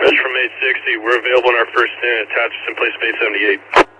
Rest from 860, we're available in our first stand, attached in place of 878.